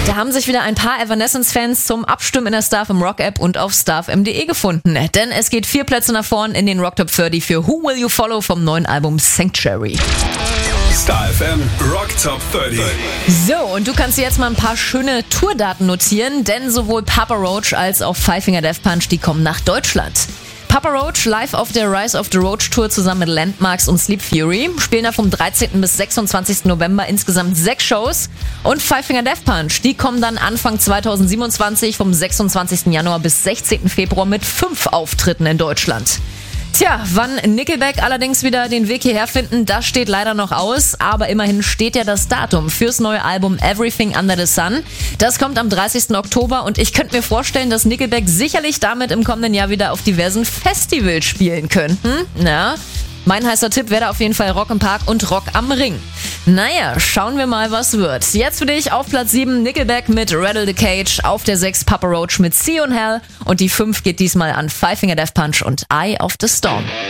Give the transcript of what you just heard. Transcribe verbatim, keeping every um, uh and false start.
Da haben sich wieder ein paar Evanescence-Fans zum Abstimmen in der Star F M Rock App und auf star f m punkt d e gefunden. Denn es geht vier Plätze nach vorn in den Rock Top dreißig für Who Will You Follow vom neuen Album Sanctuary. Star F M Rock Top dreißig. So, und du kannst dir jetzt mal ein paar schöne Tourdaten notieren, denn sowohl Papa Roach als auch Five Finger Death Punch, die kommen nach Deutschland. Papa Roach live auf der Rise of the Roach Tour zusammen mit Landmarks und Sleep Fury. Spielen da vom dreizehnten bis sechsundzwanzigsten November insgesamt sechs Shows. Und Five Finger Death Punch, die kommen dann Anfang zweitausendsiebenundzwanzig vom sechsundzwanzigsten Januar bis sechzehnten Februar mit fünf Auftritten in Deutschland. Tja, wann Nickelback allerdings wieder den Weg hierher finden, das steht leider noch aus, aber immerhin steht ja das Datum fürs neue Album Everything Under the Sun. Das kommt am dreißigsten Oktober und ich könnte mir vorstellen, dass Nickelback sicherlich damit im kommenden Jahr wieder auf diversen Festivals spielen könnten. Na, mein heißer Tipp wäre da auf jeden Fall Rock im Park und Rock am Ring. Naja, schauen wir mal, was wird. Jetzt für dich auf Platz sieben Nickelback mit Rattle the Cage, auf der sechs Papa Roach mit See You in Hell und die fünf geht diesmal an Five Finger Death Punch und Eye of the Storm.